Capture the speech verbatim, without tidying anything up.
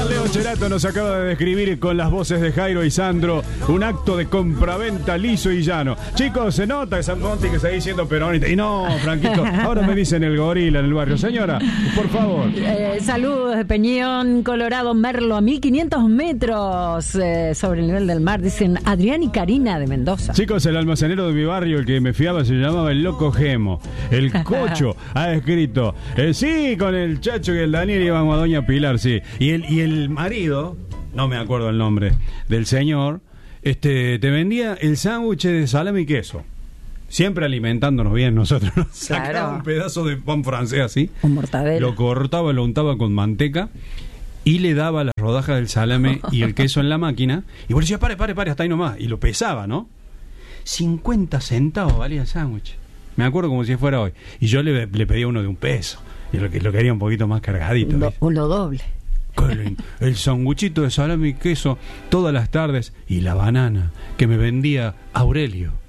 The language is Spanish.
Leo Cherato nos acaba de describir con las voces de Jairo y Sandro un acto de compraventa liso y llano. Chicos, se nota esa Monty que está diciendo peronista. Y no, Franquito, ahora me dicen el gorila en el barrio. Señora, por favor. Eh, saludos de Peñón, Colorado, Merlo, a mil quinientos metros eh, sobre el nivel del mar. Dicen Adrián y Karina de Mendoza. Chicos, el almacenero de mi barrio, el que me fiaba, se llamaba el Loco Gemo. El Cocho ha escrito, eh, sí, con el Chacho y el Daniel íbamos a Doña Pilar, sí. Y el, y el marido, no me acuerdo el nombre del señor, este, te vendía el sándwich de salame y queso. Siempre alimentándonos bien nosotros. Nos sacaba Claro. un pedazo de pan francés así, Un mortadela. lo cortaba, lo untaba con manteca y le daba las rodajas del salame y el queso en la máquina. Y vos decías, pare, pare, pare, hasta ahí nomás. Y lo pesaba, ¿no? cincuenta centavos valía el sándwich. Me acuerdo como si fuera hoy. Y yo le, le pedía uno de un peso. Y lo, lo quería un poquito más cargadito. Lo, ¿viste? lo doble. Qué lindo. El sanguchito de salame y queso todas las tardes. Y la banana que me vendía Aurelio.